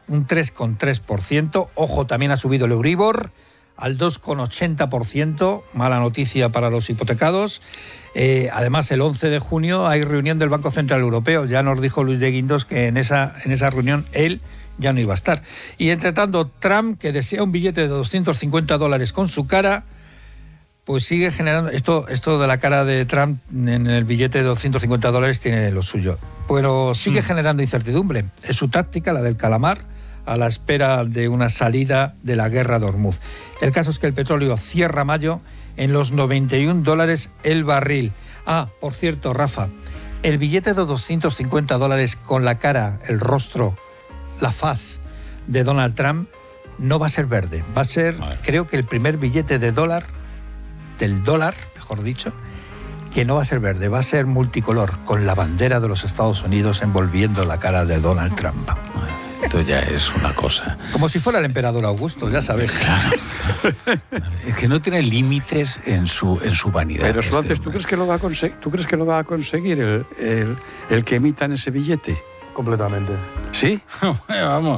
un 3,3%. Ojo, también ha subido el Euribor al 2,80%, mala noticia para los hipotecados. Además, el 11 de junio hay reunión del Banco Central Europeo. Ya nos dijo Luis de Guindos que en esa reunión él ya no iba a estar. Y entre tanto, Trump, que desea un billete de $250 con su cara, pues sigue generando... Esto de la cara de Trump en el billete de $250 tiene lo suyo. Pero sigue generando incertidumbre. Es su táctica, la del calamar, a la espera de una salida de la guerra de Hormuz. El caso es que el petróleo cierra mayo en los $91 el barril. Ah, por cierto, Rafa, el billete de $250 con la cara, el rostro, la faz de Donald Trump no va a ser verde. Va a ser, creo que el primer billete del dólar, mejor dicho, que no va a ser verde, va a ser multicolor, con la bandera de los Estados Unidos envolviendo la cara de Donald Trump. Esto ya es una cosa. Como si fuera el emperador Augusto, ya sabes. Claro. Es que no tiene límites en su vanidad. Pero Suárez, ¿tú crees que lo va a conseguir el que emitan ese billete? Completamente. ¿Sí? Vamos.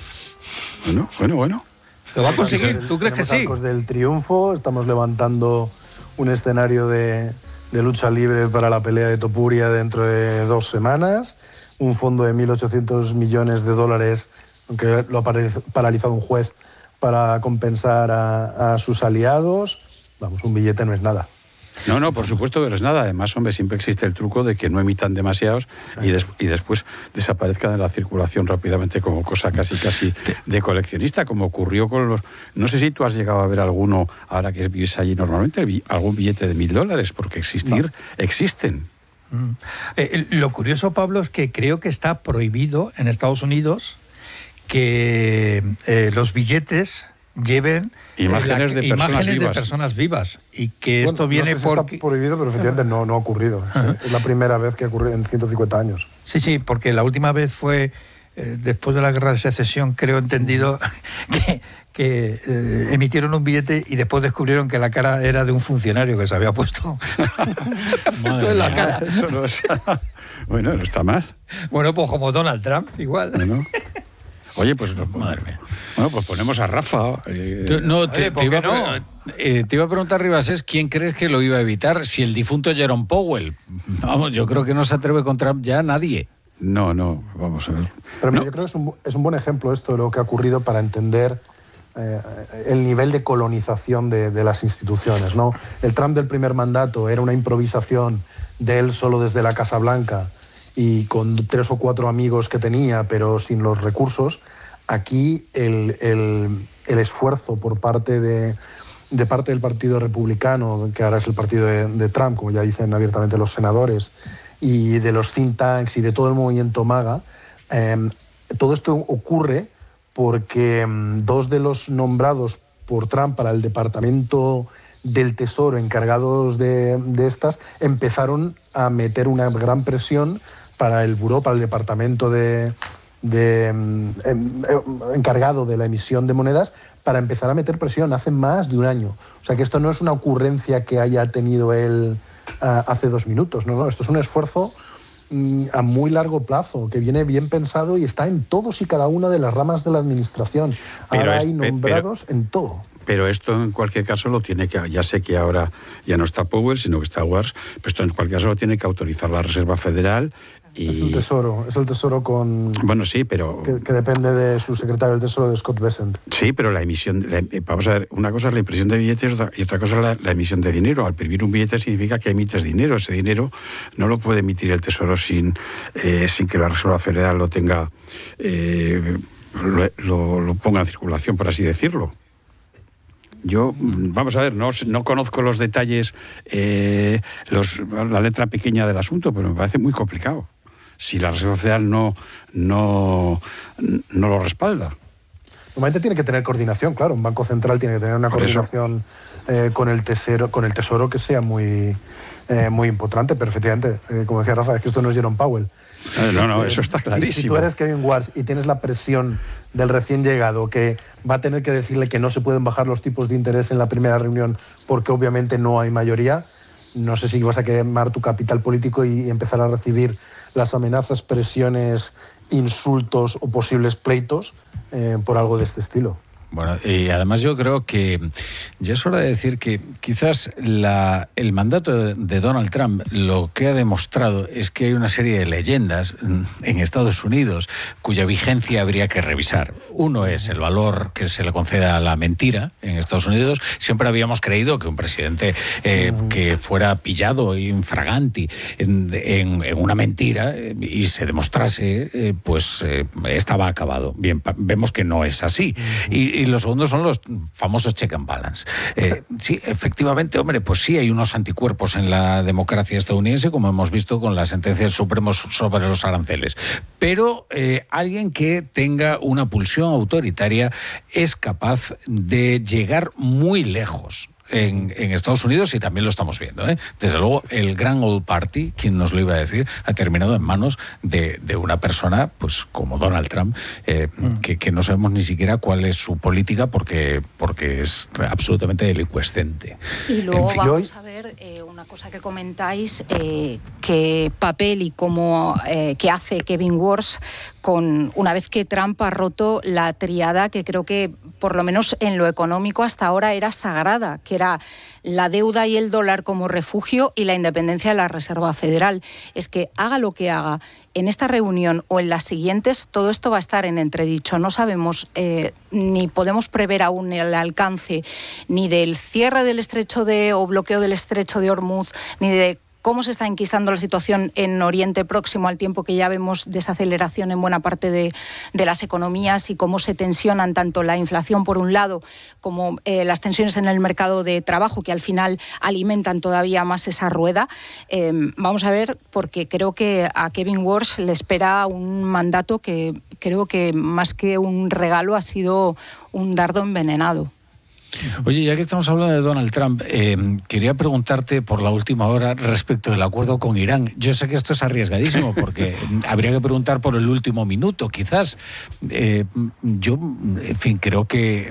Bueno. ¿Lo va a conseguir? ¿Tú crees que sí? Arcos del triunfo, estamos levantando un escenario de lucha libre para la pelea de Topuria dentro de 2 semanas, un fondo de $1.800 millones, aunque lo ha paralizado un juez, para compensar a sus aliados. Vamos, un billete no es nada. No, por supuesto que no es nada. Además, hombre, siempre existe el truco de que no emitan demasiados y después desaparezcan de la circulación rápidamente como cosa casi de coleccionista, como ocurrió con los... No sé si tú has llegado a ver alguno, ahora que vives allí normalmente, algún billete de $1.000, porque existen. Lo curioso, Pablo, es que creo que está prohibido en Estados Unidos que los billetes lleven imágenes de personas vivas y que esto viene no sé si porque... está prohibido, pero efectivamente no ha ocurrido. Es la primera vez que ocurre en 150 años. Sí, porque la última vez fue después de la Guerra de Secesión, creo entendido, que emitieron un billete y después descubrieron que la cara era de un funcionario que se había puesto en la cara. Eso no es... Bueno, no está mal. Bueno, pues como Donald Trump, igual. Bueno. Oye, pues madre mía. Bueno, pues ponemos a Rafa. Te iba a preguntar, Ribasés, ¿quién crees que lo iba a evitar? Si el difunto Jerome Powell. Vamos, yo creo que no se atreve con Trump ya nadie. No, vamos a ver. Pero yo creo que es un buen ejemplo esto de lo que ha ocurrido para entender el nivel de colonización de las instituciones, ¿no? El Trump del primer mandato era una improvisación de él solo desde la Casa Blanca y con 3 o 4 amigos que tenía, pero sin los recursos. Aquí el esfuerzo por parte del Partido Republicano, que ahora es el partido de Trump, como ya dicen abiertamente los senadores, y de los think tanks y de todo el movimiento MAGA, todo esto ocurre porque 2 de los nombrados por Trump para el Departamento del Tesoro encargados de estas empezaron a meter una gran presión para el buró, para el departamento encargado de la emisión de monedas, para empezar a meter presión hace más de un año. O sea que esto no es una ocurrencia que haya tenido él hace 2 minutos, no, esto es un esfuerzo a muy largo plazo, que viene bien pensado y está en todos y cada una de las ramas de la administración. Ahora hay nombrados en todo. Pero esto en cualquier caso lo tiene que, ya sé que ahora ya no está Powell, sino que está Wars, pero esto en cualquier caso lo tiene que autorizar la Reserva Federal. Y... Es el tesoro con... Bueno, sí, pero... Que depende de su secretario del Tesoro, de Scott Bessent. Sí, pero la emisión... vamos a ver, una cosa es la impresión de billetes y otra cosa es la emisión de dinero. Al imprimir un billete significa que emites dinero. Ese dinero no lo puede emitir el Tesoro sin que la Reserva Federal lo tenga... lo ponga en circulación, por así decirlo. Yo, vamos a ver, no conozco los detalles, la letra pequeña del asunto, pero me parece muy complicado. Si la Reserva Federal no lo respalda. Normalmente tiene que tener coordinación, claro. Un banco central tiene que tener una coordinación con el tesoro que sea muy importante, pero efectivamente, como decía Rafa, es que esto no es Jerome Powell. No, eso está clarísimo. Si tú eres Kevin Warsh y tienes la presión del recién llegado, que va a tener que decirle que no se pueden bajar los tipos de interés en la primera reunión porque obviamente no hay mayoría, no sé si vas a quemar tu capital político y empezar a recibir las amenazas, presiones insultos o posibles pleitos por algo de este estilo. Bueno, y además yo creo que ya es hora de decir que quizás el mandato de Donald Trump lo que ha demostrado es que hay una serie de leyendas en Estados Unidos cuya vigencia habría que revisar. Uno es el valor que se le concede a la mentira en Estados Unidos. Siempre habíamos creído que un presidente que fuera pillado infraganti en una mentira y se demostrase, estaba acabado. Bien, vemos que no es así. Y los segundos son los famosos check and balance. Sí, efectivamente, hombre, pues sí hay unos anticuerpos en la democracia estadounidense, como hemos visto con la sentencia del Supremo sobre los aranceles. Pero alguien que tenga una pulsión autoritaria es capaz de llegar muy lejos en Estados Unidos, y también lo estamos viendo, ¿eh? Desde luego, el Grand Old Party, quien nos lo iba a decir, ha terminado en manos de una persona pues como Donald Trump, que no sabemos ni siquiera cuál es su política porque es absolutamente delicuescente. Y luego vamos a ver una cosa que comentáis, qué papel y cómo que hace Kevin Walsh una vez que Trump ha roto la tríada que creo que por lo menos en lo económico hasta ahora era sagrada, que era la deuda y el dólar como refugio y la independencia de la Reserva Federal. Es que haga lo que haga, en esta reunión o en las siguientes, todo esto va a estar en entredicho. No sabemos, ni podemos prever aún el alcance ni del cierre del estrecho o bloqueo del estrecho de Hormuz, ni de cómo se está enquistando la situación en Oriente Próximo, al tiempo que ya vemos desaceleración en buena parte de las economías, y cómo se tensionan tanto la inflación por un lado como las tensiones en el mercado de trabajo, que al final alimentan todavía más esa rueda. Vamos a ver, porque creo que a Kevin Walsh le espera un mandato que creo que más que un regalo ha sido un dardo envenenado. Oye, ya que estamos hablando de Donald Trump, quería preguntarte por la última hora respecto del acuerdo con Irán. Yo sé que esto es arriesgadísimo porque habría que preguntar por el último minuto, quizás. Yo, en fin, creo que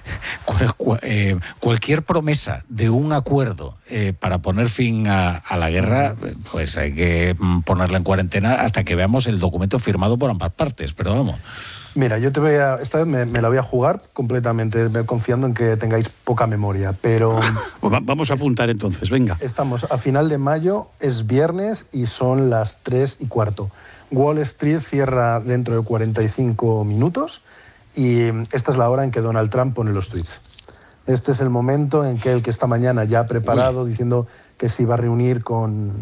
cualquier promesa de un acuerdo para poner fin a la guerra, pues hay que ponerla en cuarentena hasta que veamos el documento firmado por ambas partes, pero vamos. Mira, yo esta vez me la voy a jugar completamente, confiando en que tengáis poca memoria, pero... Pues vamos a apuntar entonces, venga. Estamos a final de mayo, es viernes y son las 3:15. Wall Street cierra dentro de 45 minutos y esta es la hora en que Donald Trump pone los tweets. Este es el momento en que esta mañana ya ha preparado, diciendo que se iba a reunir con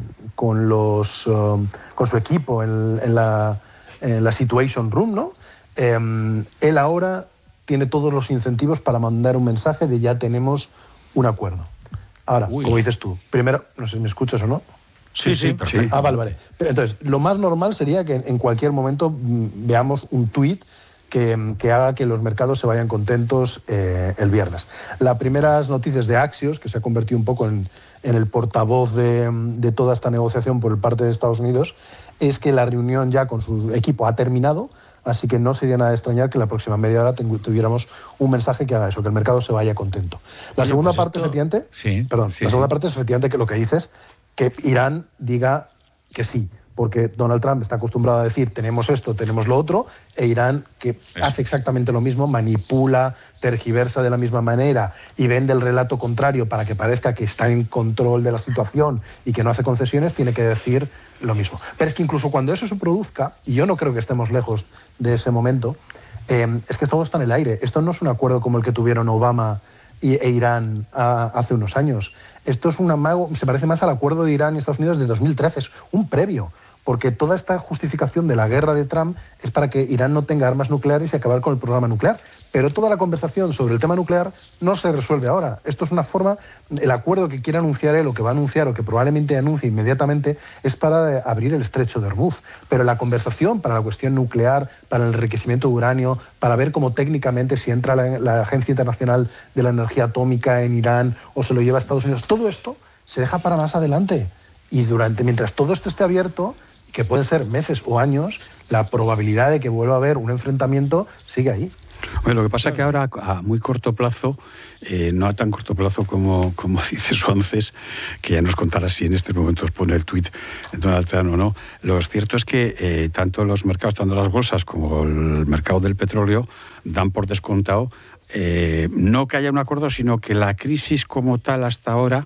su equipo en la Situation Room, ¿no? Él ahora tiene todos los incentivos para mandar un mensaje de ya tenemos un acuerdo. Ahora, como dices tú, primero, no sé si me escuchas o no. Sí, perfecto. Vale. Pero entonces, lo más normal sería que en cualquier momento veamos un tuit que haga que los mercados se vayan contentos el viernes. Las primeras noticias de Axios, que se ha convertido un poco en el portavoz de toda esta negociación por parte de Estados Unidos, es que la reunión ya con su equipo ha terminado. Así que no sería nada de extrañar que la próxima media hora tuviéramos un mensaje que haga eso, que el mercado se vaya contento. La segunda parte, efectivamente, segunda parte es efectivamente que lo que dices, que Irán diga que sí, porque Donald Trump está acostumbrado a decir tenemos esto, tenemos lo otro, e Irán, que hace exactamente lo mismo, manipula, tergiversa de la misma manera y vende el relato contrario para que parezca que está en control de la situación y que no hace concesiones, tiene que decir lo mismo. Pero es que incluso cuando eso se produzca, y yo no creo que estemos lejos de ese momento, es que todo está en el aire. Esto no es un acuerdo como el que tuvieron Obama e Irán hace unos años. Esto es un amago, se parece más al acuerdo de Irán y Estados Unidos de 2013, es un previo. Porque toda esta justificación de la guerra de Trump es para que Irán no tenga armas nucleares y acabar con el programa nuclear. Pero toda la conversación sobre el tema nuclear no se resuelve ahora. Esto es una forma, el acuerdo que quiere anunciar él o que va a anunciar o que probablemente anuncie inmediatamente es para abrir el estrecho de Hormuz. Pero la conversación para la cuestión nuclear, para el enriquecimiento de uranio, para ver cómo técnicamente si entra la Agencia Internacional de la Energía Atómica en Irán o se lo lleva a Estados Unidos, todo esto se deja para más adelante. Y mientras todo esto esté abierto, que pueden ser meses o años, la probabilidad de que vuelva a haber un enfrentamiento sigue ahí. Bueno, lo que pasa es que ahora a muy corto plazo, no a tan corto plazo como dice Suances, que ya nos contará si en este momento os pone el tuit de Donald Trump o no. Lo cierto es que tanto los mercados, tanto las bolsas como el mercado del petróleo dan por descontado no que haya un acuerdo, sino que la crisis como tal hasta ahora,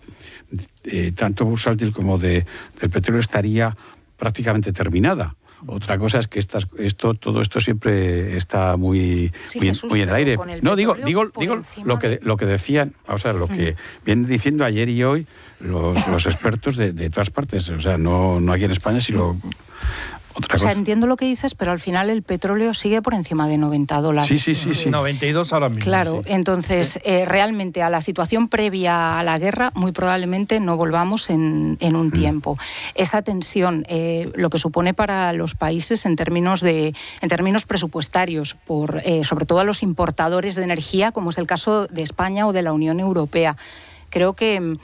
tanto bursátil como del petróleo, estaría prácticamente terminada. Otra cosa es que todo esto siempre está muy en el aire. No, digo lo que decían, o sea, lo que vienen diciendo ayer y hoy los expertos de todas partes, o sea, no aquí en España, sino otra cosa. Entiendo lo que dices, pero al final el petróleo sigue por encima de $90. Sí. 92 ahora mismo. Claro, sí. Entonces realmente a la situación previa a la guerra muy probablemente no volvamos en un tiempo. Esa tensión, lo que supone para los países en términos presupuestarios, sobre todo a los importadores de energía, como es el caso de España o de la Unión Europea. Creo que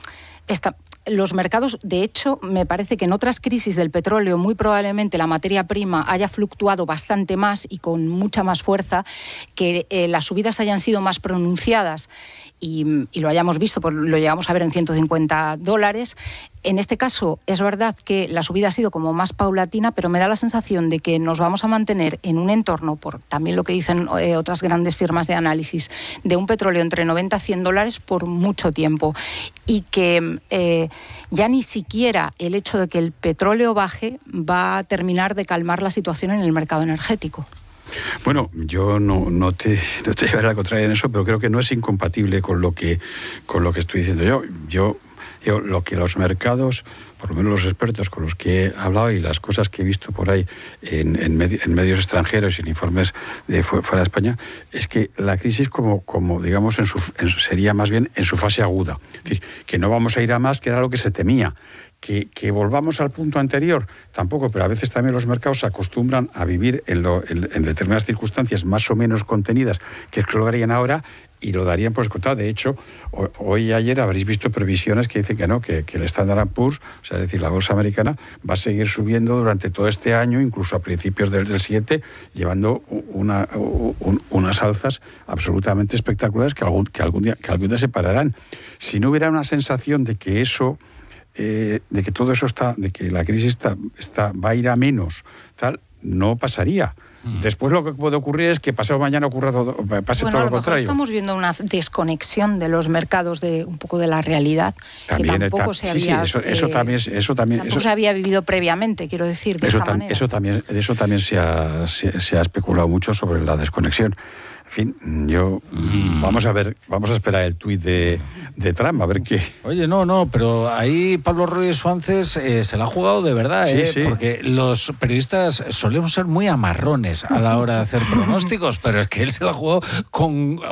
los mercados, de hecho, me parece que en otras crisis del petróleo muy probablemente la materia prima haya fluctuado bastante más y con mucha más fuerza, que las subidas hayan sido más pronunciadas y lo hayamos visto, lo llegamos a ver en $150. En este caso, es verdad que la subida ha sido como más paulatina, pero me da la sensación de que nos vamos a mantener en un entorno, por también lo que dicen otras grandes firmas de análisis, de un petróleo entre $90 a $100 por mucho tiempo. Y que ya ni siquiera el hecho de que el petróleo baje va a terminar de calmar la situación en el mercado energético. Bueno, yo no te llevaré a la contraria en eso, pero creo que no es incompatible con lo que estoy diciendo yo. Lo que los mercados, por lo menos los expertos con los que he hablado y las cosas que he visto por ahí en medios extranjeros y en informes de fuera de España, es que la crisis como digamos, sería más bien en su fase aguda. Es decir, que no vamos a ir a más, que era lo que se temía. Que volvamos al punto anterior, tampoco, pero a veces también los mercados se acostumbran a vivir en determinadas circunstancias más o menos contenidas, que es que lo harían ahora y lo darían por descontado. De hecho, hoy y ayer habréis visto previsiones que dicen que el Standard & Poor's, o sea, es decir, la bolsa americana, va a seguir subiendo durante todo este año, incluso a principios del siguiente, llevando unas alzas absolutamente espectaculares que algún día se pararán. Si no hubiera una sensación de que de que todo eso de que la crisis va a ir a menos, tal, no pasaría. Después lo que puede ocurrir es que pasado mañana pase todo lo contrario. Estamos viendo una desconexión de los mercados un poco de la realidad, también, que tampoco se había vivido previamente, quiero decir, de esta manera. Eso también se ha especulado mucho sobre la desconexión. En fin, vamos a esperar el tuit de Trump, a ver qué... Oye, no, pero ahí Pablo Ruiz Suances se la ha jugado de verdad, sí. Porque los periodistas solemos ser muy amarrones a la hora de hacer pronósticos, pero es que él se la ha jugado con,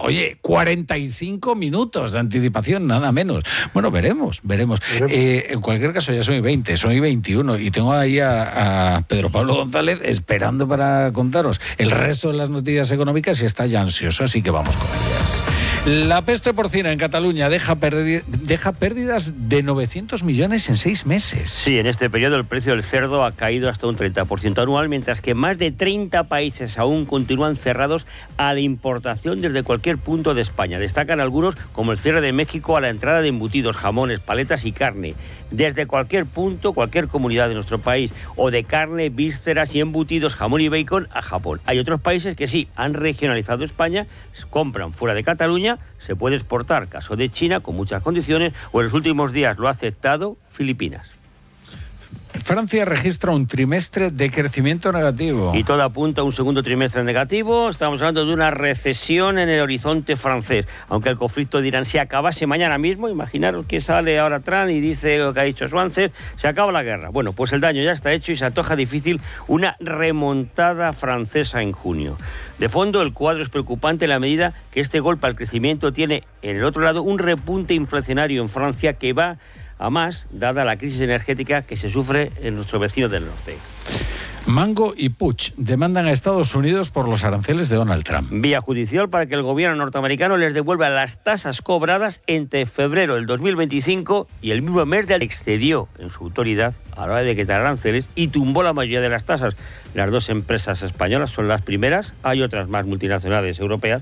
45 minutos de anticipación, nada menos. Bueno, veremos. En cualquier caso, ya soy 20, soy 21, y tengo ahí a Pedro Pablo González esperando para contaros el resto de las noticias económicas y está ya ansioso, así que vamos con ellas. La peste porcina en Cataluña deja pérdidas de 900 millones en 6 meses. Sí, en este periodo el precio del cerdo ha caído hasta un 30% anual, mientras que más de 30 países aún continúan cerrados a la importación desde cualquier punto de España. Destacan algunos como el cierre de México a la entrada de embutidos, jamones, paletas y carne. Desde cualquier punto, cualquier comunidad de nuestro país, o de carne, vísceras y embutidos, jamón y bacon a Japón. Hay otros países que sí, han regionalizado España, compran fuera de Cataluña, se puede exportar, caso de China, con muchas condiciones, o en los últimos días lo ha aceptado Filipinas. Francia registra un trimestre de crecimiento negativo. Y todo apunta a un segundo trimestre negativo. Estamos hablando de una recesión en el horizonte francés. Aunque el conflicto de Irán se acabase mañana mismo, imaginaros que sale ahora Trump y dice lo que ha dicho Suances, se acaba la guerra. Bueno, pues el daño ya está hecho y se antoja difícil una remontada francesa en junio. De fondo, el cuadro es preocupante en la medida que este golpe al crecimiento tiene, en el otro lado, un repunte inflacionario en Francia que va a más, dada la crisis energética que se sufre en nuestro vecino del norte. Mango y Puig demandan a Estados Unidos por los aranceles de Donald Trump. Vía judicial para que el gobierno norteamericano les devuelva las tasas cobradas entre febrero del 2025 y el mismo mes del excedió en su autoridad a la hora de quitar aranceles y tumbó la mayoría de las tasas. Las dos empresas españolas son las primeras, hay otras más multinacionales europeas